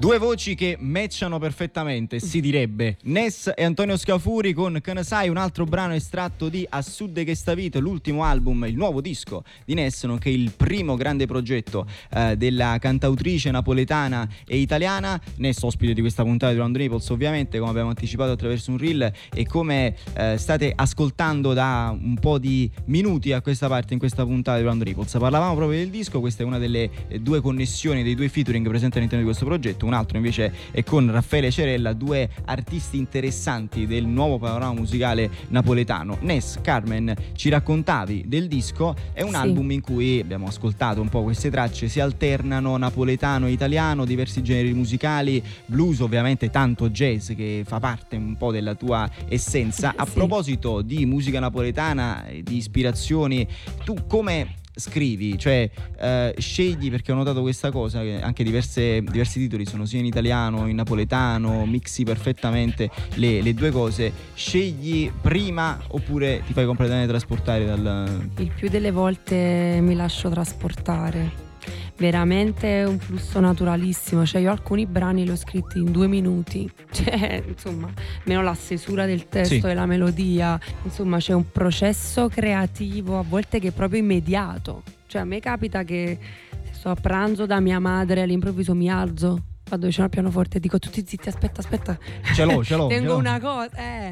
Due voci che matchano perfettamente, si direbbe. Ness e Antonio Scafuri con Che ne sai, un altro brano estratto di A Sud che sta vita, l'ultimo album, il nuovo disco di Ness, nonché il primo grande progetto della cantautrice napoletana e italiana. Ness ospite di questa puntata di Round Naples, ovviamente, come abbiamo anticipato attraverso un reel, e come state ascoltando da un po' di minuti a questa parte in questa puntata di Round Naples. Parlavamo proprio del disco, questa è una delle due connessioni, dei due featuring presenti all'interno di questo progetto. Un altro invece è con Raffaele Cerella, due artisti interessanti del nuovo panorama musicale napoletano. Ness, Carmen, ci raccontavi del disco, è un album in cui abbiamo ascoltato un po' queste tracce, si alternano napoletano e italiano, diversi generi musicali, blues, ovviamente tanto jazz che fa parte un po' della tua essenza. A proposito di musica napoletana e di ispirazioni, tu come scrivi? Cioè scegli, perché ho notato questa cosa, che anche diversi titoli sono sia in italiano, in napoletano, mixi perfettamente le due cose. Scegli prima oppure ti fai completamente trasportare dal... Il più delle volte mi lascio trasportare, veramente un flusso naturalissimo. Cioè io alcuni brani li ho scritti in 2 minuti, cioè insomma, meno la stesura del testo e la melodia, insomma c'è un processo creativo a volte che è proprio immediato. Cioè a me capita che se sto a pranzo da mia madre, all'improvviso mi alzo, vado vicino al pianoforte e dico: tutti zitti, aspetta, ce l'ho tengo una cosa,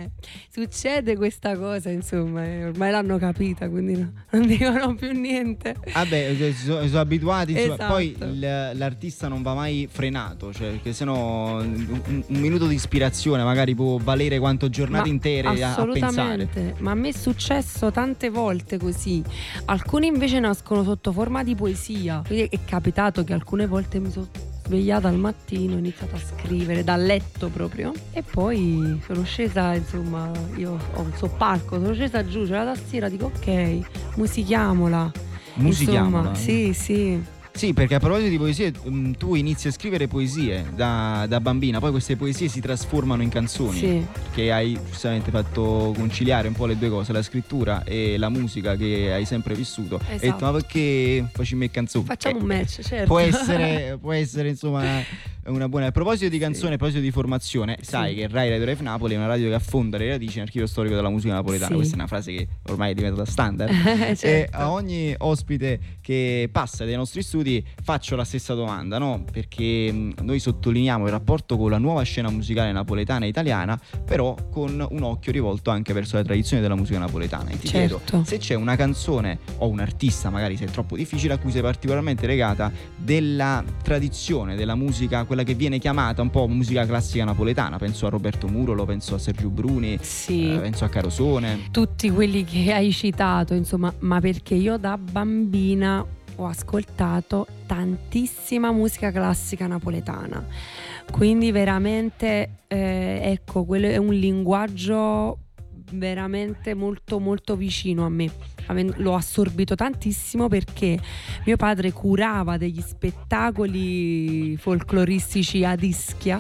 succede questa cosa, insomma, ormai l'hanno capita, quindi non dicono più niente. Vabbè, sono abituati, insomma. Esatto. Poi l'artista non va mai frenato, cioè, perché sennò un minuto di ispirazione magari può valere quanto giornate intere a pensare. Assolutamente, ma a me è successo tante volte così. Alcuni invece nascono sotto forma di poesia. Quindi è capitato che alcune volte mi sono svegliata al mattino, ho iniziato a scrivere dal letto proprio, e poi sono scesa, insomma, io ho un soppalco, sono scesa giù, c'è la tastiera, dico ok, musichiamola. Insomma, sì. Sì, perché a proposito di poesie, tu inizi a scrivere poesie da bambina, poi queste poesie si trasformano in canzoni, che hai giustamente fatto conciliare un po' le due cose, la scrittura e la musica che hai sempre vissuto. E hai detto: ma perché facciamo le canzoni? Facciamo un match, certo. Può essere insomma una buona. A proposito di canzone, a proposito di formazione, sai che Rai Radio Ref Napoli è una radio che affonda le radici nell'archivio storico della musica napoletana. Questa è una frase che ormai è diventata standard. Certo. E a ogni ospite che passa dai nostri studi faccio la stessa domanda, no? Perché noi sottolineiamo il rapporto con la nuova scena musicale napoletana e italiana, però con un occhio rivolto anche verso la tradizione della musica napoletana. E ti chiedo se c'è una canzone o un artista, magari se è troppo difficile, a cui sei particolarmente legata, della tradizione della musica, quella che viene chiamata un po' musica classica napoletana. Penso a Roberto Murolo, penso a Sergio Bruni, penso a Carosone. Tutti quelli che hai citato, insomma, ma perché io da bambina ho ascoltato tantissima musica classica napoletana, quindi veramente ecco, quello è un linguaggio veramente molto molto vicino a me. L'ho assorbito tantissimo perché mio padre curava degli spettacoli folcloristici ad Ischia,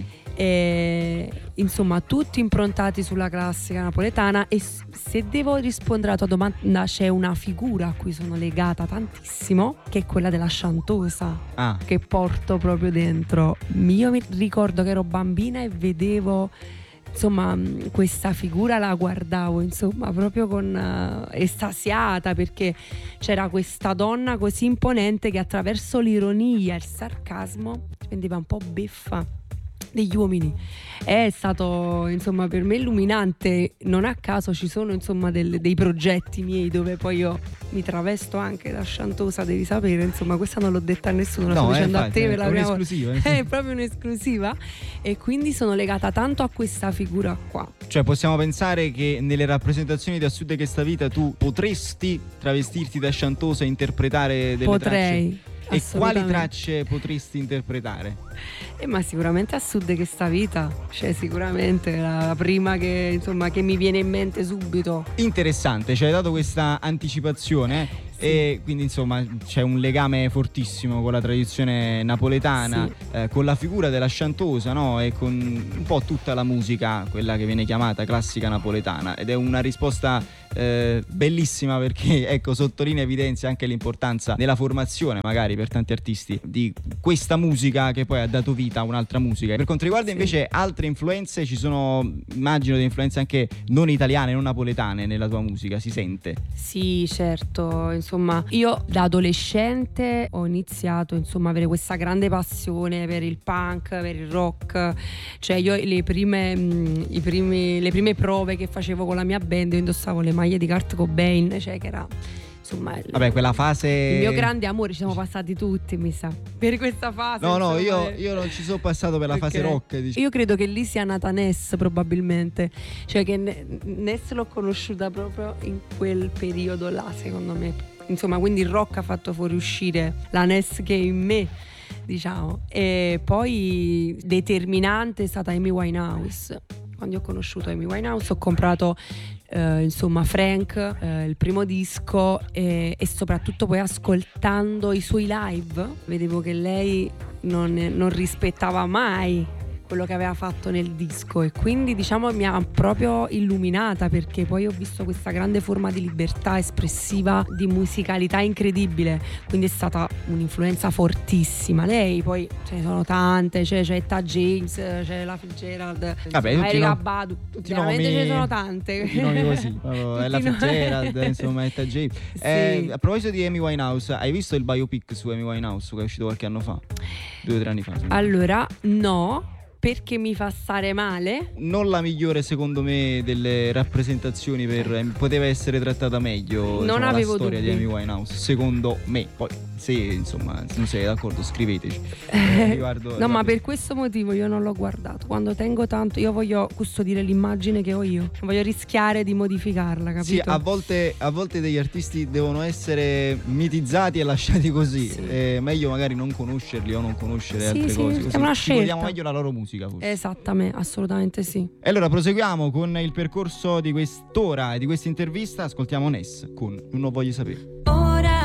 e, insomma, tutti improntati sulla classica napoletana. E se devo rispondere alla tua domanda, c'è una figura a cui sono legata tantissimo, che è quella della Sciantosa, che porto proprio dentro. Io mi ricordo che ero bambina e vedevo, insomma, questa figura, la guardavo, insomma, proprio con estasiata, perché c'era questa donna così imponente che attraverso l'ironia e il sarcasmo rendeva un po' beffa degli uomini. È stato, insomma, per me illuminante. Non a caso ci sono, insomma, dei progetti miei dove poi io mi travesto anche da Sciantosa, devi sapere, insomma, questa non l'ho detta a nessuno, la sto dicendo a te per la prima volta. È proprio un'esclusiva, e quindi sono legata tanto a questa figura qua. Cioè possiamo pensare che nelle rappresentazioni di A Sud che sta vita tu potresti travestirti da Sciantosa e interpretare delle tracce? E quali tracce potresti interpretare? Ma sicuramente A Sud che sta vita, cioè sicuramente la prima che, insomma, che mi viene in mente subito. Interessante, ci hai dato questa anticipazione. E quindi, insomma, c'è un legame fortissimo con la tradizione napoletana, con la figura della Sciantosa, no? E con un po' tutta la musica, quella che viene chiamata classica napoletana. Ed è una risposta bellissima, perché ecco, sottolinea, evidenzia anche l'importanza nella formazione magari per tanti artisti di questa musica che poi ha dato vita a un'altra musica. Per quanto riguarda invece altre influenze, ci sono, immagino, delle influenze anche non italiane, non napoletane nella tua musica, si sente? Sì, certo, insomma, io da adolescente ho iniziato, insomma, a avere questa grande passione per il punk, per il rock. Cioè io le prime prove che facevo con la mia band, io indossavo le maglie di Kurt Cobain, cioè che era, insomma, vabbè, quella fase, il mio grande amore. Ci siamo passati tutti, mi sa, per questa fase. No, insomma, io non ci sono passato per la fase rock, diciamo. Io credo che lì sia nata Ness, probabilmente, cioè che Ness l'ho conosciuta proprio in quel periodo là, secondo me. Insomma, quindi il rock ha fatto fuoriuscire la Ness che è in me, diciamo. E poi determinante è stata Amy Winehouse. Quando ho conosciuto Amy Winehouse ho comprato insomma Frank, il primo disco, e soprattutto poi ascoltando i suoi live vedevo che lei non rispettava mai quello che aveva fatto nel disco, e quindi, diciamo, mi ha proprio illuminata, perché poi ho visto questa grande forma di libertà espressiva, di musicalità incredibile, quindi è stata un'influenza fortissima. Lei poi ce ne sono tante, c'è Etta James, c'è la Fitzgerald, Erykah Badu, veramente ce ne sono tante, tutti nomi così, Ella Fitzgerald, insomma, Etta James. Sì. A proposito di Amy Winehouse, hai visto il biopic su Amy Winehouse che è uscito qualche anno fa, 2 o 3 anni fa? Allora, no, perché mi fa stare male. Non la migliore, secondo me, delle rappresentazioni, poteva essere trattata meglio, non insomma, avevo la storia dubbi di Amy Winehouse, secondo me. Poi se, insomma, non siete d'accordo, scriveteci. No, ma per questo motivo io non l'ho guardato. Quando tengo tanto, io voglio custodire l'immagine che ho io, non voglio rischiare di modificarla, capito? Sì, a volte degli artisti devono essere mitizzati e lasciati così. Sì. È meglio magari non conoscerli o non conoscere altre sì, cose, è così una ci godiamo scelta. meglio la loro musica, forse. Esattamente, assolutamente sì. E allora proseguiamo con il percorso di quest'ora e di questa intervista. Ascoltiamo Ness con Non lo voglio sapere.